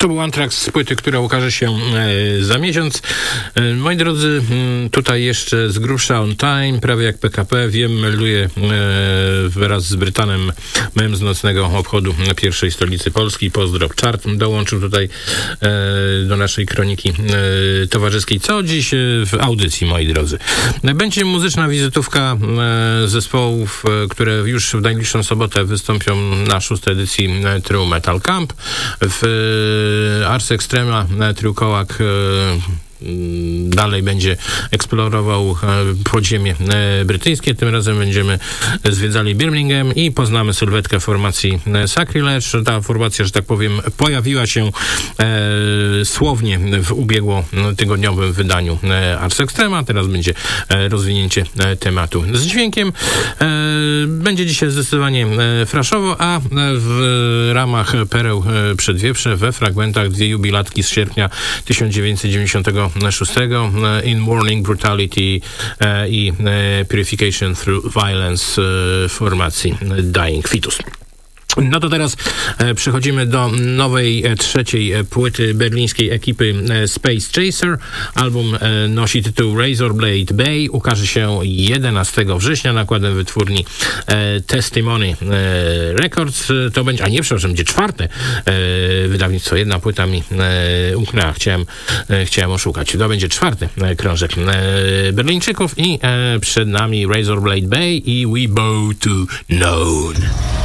To był Anthrax z płyty, która ukaże się za miesiąc. Moi drodzy, tutaj jeszcze z grubsza On Time, prawie jak PKP. Wiem, melduję wraz z Brytanem, mem z nocnego obchodu pierwszej stolicy Polski. Pozdrow Chart dołączył tutaj do naszej kroniki towarzyskiej. Co dziś w audycji, moi drodzy? Będzie muzyczna wizytówka zespołów, które już w najbliższą sobotę wystąpią na 6. edycji True Metal Camp. W Ars Extrema True Kołak dalej będzie eksplorował podziemie brytyjskie. Tym razem będziemy zwiedzali Birmingham i poznamy sylwetkę formacji Sacrilege. Ta formacja, że tak powiem, pojawiła się słownie w ubiegłotygodniowym wydaniu Ars Extrema. Teraz będzie rozwinięcie tematu z dźwiękiem. Będzie dzisiaj zdecydowanie fraszowo, a w ramach Pereł Przedwieprze we fragmentach dwie jubilatki z sierpnia 1996 In Warning, Brutality i Purification Through Violence formacji Dying Fetus. No to teraz przechodzimy do nowej, trzeciej płyty berlińskiej ekipy Space Chaser. Album nosi tytuł Razorblade Bay. Ukaże się 11 września nakładem wytwórni Testimony Records. To będzie, będzie czwarte wydawnictwo. Jedna płyta mi umknęła. Chciałem oszukać. To będzie czwarty krążek Berlińczyków i przed nami Razorblade Bay i We Bow to Known.